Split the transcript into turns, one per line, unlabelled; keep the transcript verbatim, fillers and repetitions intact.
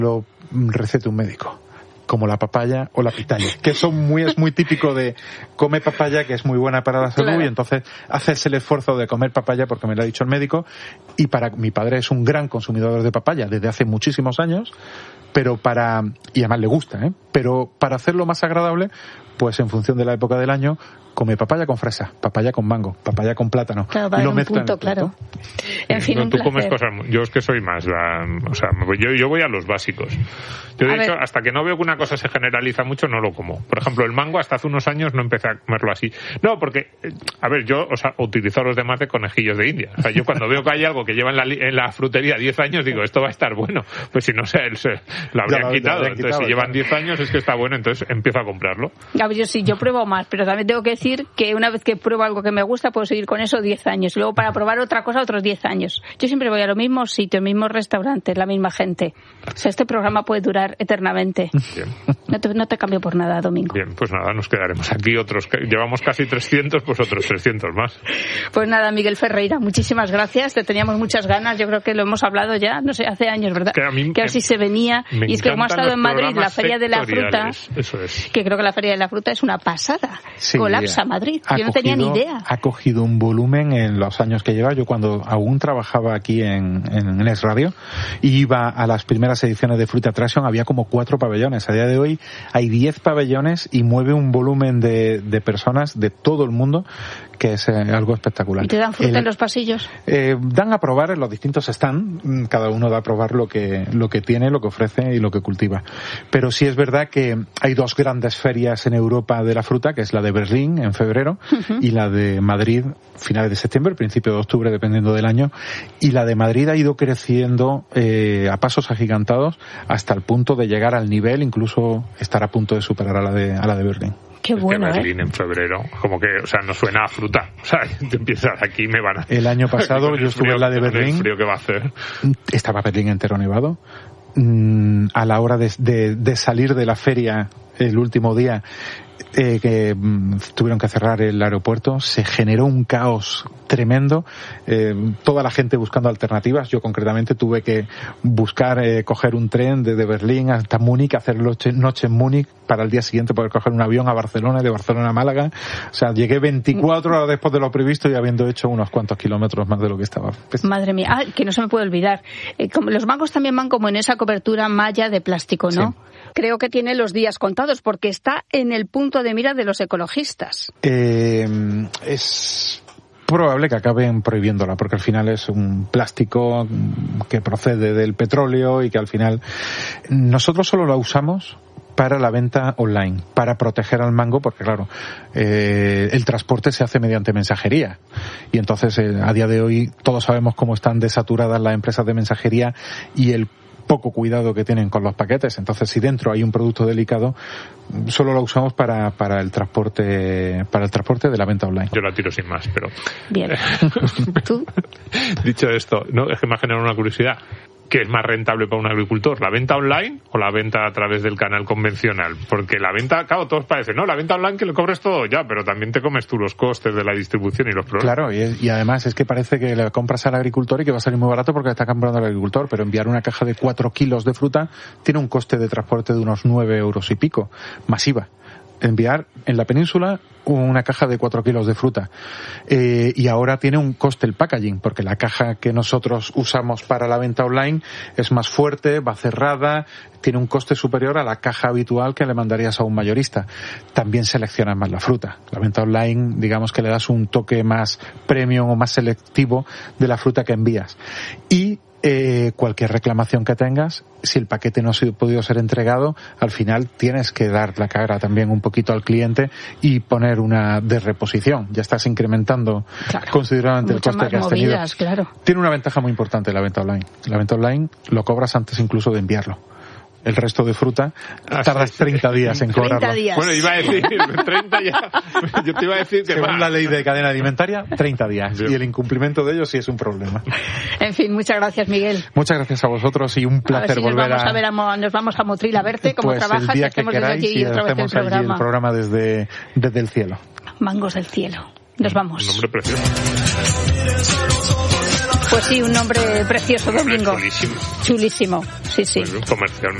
lo recete un médico, como la papaya o la pitaya, que son muy, es muy típico de come papaya, que es muy buena para la salud, claro. Y entonces haces el esfuerzo de comer papaya porque me lo ha dicho el médico, y para mi padre es un gran consumidor de papaya desde hace muchísimos años, pero para, y además le gusta, ¿eh? Pero para hacerlo más agradable, pues en función de la época del año, come papaya con fresa, papaya con mango, papaya con plátano.
Claro, para
y lo
un punto, claro. En fin,
no,
un
tú
placer.
comes cosas, yo es que soy más, la, o sea, yo, yo voy a los básicos. Yo de a hecho, ver. hasta que no veo que una cosa se generaliza mucho, no lo como. Por ejemplo, el mango hasta hace unos años no empecé a comerlo así. No, porque, a ver, yo, o sea, utilizo a los demás de conejillos de India. O sea, yo cuando veo que hay algo que lleva en la, en la frutería diez años, digo, esto va a estar bueno. Pues si no sé, se, lo habrían lo, quitado. Lo habrían entonces, quitado, si llevan diez años es que está bueno, entonces empiezo a comprarlo.
A ver, yo sí, yo pruebo más, pero también tengo que decir que una vez que pruebo algo que me gusta, puedo seguir con eso diez años. Y luego para probar otra cosa, otros diez años. Yo siempre voy a los mismos sitios, mismos restaurantes, la misma gente. O sea, este programa puede durar eternamente.
Bien.
No te, no te cambio por nada, Domingo.
Bien, pues nada, nos quedaremos aquí otros. Llevamos casi trescientos, pues otros trescientos más.
Pues nada, Miguel Ferreira, muchísimas gracias. Te teníamos muchas ganas. Yo creo que lo hemos hablado ya, no sé, hace años, ¿verdad?
Que a, mí,
que a ver si se venía. Y es que como ha estado en Madrid la Feria de la Fruta,
eso es.
que creo que la Feria de la Fruta es una pasada.
Sí,
colapsa Madrid. Yo no
cogido,
tenía ni idea.
Ha cogido un volumen en los años que lleva. Yo cuando aún trabajaba aquí en, en, en Es Radio y iba a las primeras ediciones de Fruit Attraction, había como cuatro pabellones. A día de hoy hay diez pabellones y mueve un volumen de, de personas de todo el mundo que es eh, algo espectacular.
¿Y te dan fruta
el,
en los pasillos?
Eh, dan a probar en los distintos stands, cada uno da a probar lo que, lo que tiene, lo que ofrece y lo que cultiva. Pero sí es verdad que hay dos grandes ferias en Europa de la fruta, que es la de Berlín en febrero uh-huh. y la de Madrid finales de septiembre, principio de octubre, dependiendo del año. Y la de Madrid ha ido creciendo eh, a pasos agigantados hasta el punto de llegar al nivel, incluso estar a punto de superar a la de, a la de Berlín.
Qué bueno,
es que Berlín
¿eh?
en febrero, como que, o sea, no suena a fruta. O sea, te empiezas aquí me van a...
El año pasado yo estuve
frío,
en la de Berlín.
El frío que va a hacer.
Estaba Berlín entero nevado. Mm, a la hora de, de, de salir de la feria el último día, eh, que mm, tuvieron que cerrar el aeropuerto, se generó un caos tremendo, eh, toda la gente buscando alternativas. Yo concretamente tuve que buscar eh, coger un tren desde Berlín hasta Múnich, hacer noche, noche en Múnich para el día siguiente poder coger un avión a Barcelona y de Barcelona a Málaga. O sea, llegué veinticuatro horas después de lo previsto y habiendo hecho unos cuantos kilómetros más de lo que estaba.
Madre mía, ah, que no se me puede olvidar. Eh, como los mangos también van como en esa cobertura malla de plástico, ¿no? Sí. Creo que tiene los días contados porque está en el punto de mira de los ecologistas.
Eh, es probable que acaben prohibiéndola porque al final es un plástico que procede del petróleo y que al final nosotros solo la usamos para la venta online, para proteger al mango, porque claro, eh, el transporte se hace mediante mensajería y entonces eh, a día de hoy todos sabemos cómo están desaturadas las empresas de mensajería y el poco cuidado que tienen con los paquetes. Entonces, si dentro hay un producto delicado, solo lo usamos para para el transporte para el transporte de la venta online.
Yo la tiro sin más, pero
bien. ¿Tú?
Dicho esto, no es que me ha generado una curiosidad. ¿Qué es más rentable para un agricultor? ¿La venta online o la venta a través del canal convencional? Porque la venta, claro, todos parecen, no, la venta online que lo cobres todo ya, pero también te comes tú los costes de la distribución y los problemas.
Claro, y, y además es que parece que le compras al agricultor y que va a salir muy barato porque está comprando al agricultor, pero enviar una caja de cuatro kilos de fruta tiene un coste de transporte de unos nueve euros y pico, masiva. Enviar en la península una caja de cuatro kilos de fruta. Eh, y ahora tiene un coste el packaging, porque la caja que nosotros usamos para la venta online es más fuerte, va cerrada, tiene un coste superior a la caja habitual que le mandarías a un mayorista. También seleccionas más la fruta. La venta online, digamos que le das un toque más premium o más selectivo de la fruta que envías. Y Eh, cualquier reclamación que tengas, si el paquete no ha podido ser entregado, al final tienes que dar la cara también un poquito al cliente y poner una de reposición. Ya estás incrementando claro, considerablemente el coste que has
movidas,
tenido.
Claro.
Tiene una ventaja muy importante la venta online. La venta online lo cobras antes incluso de enviarlo. El resto de fruta ah, tardas sí, treinta sí. días en cobrarlo.
treinta días.
Bueno, iba a decir treinta ya. Yo te iba a decir que
según
va.
la ley de cadena alimentaria, treinta días. Sí. Y el incumplimiento de ellos sí es un problema.
En fin, muchas gracias, Miguel.
Muchas gracias a vosotros y un placer
a ver si
volver
nos vamos
a...
a ver a, nos vamos a Motril a verte cómo
pues
trabajas
el día
y hacemos
que queráis,
desde aquí
y
otra vez el programa.
el programa desde, desde el cielo.
Mangos del cielo. Nos vamos.
Un nombre precioso.
Pues sí, un nombre precioso, Domingo.
Chulísimo.
Chulísimo. Sí, sí.
Pues, comercialmente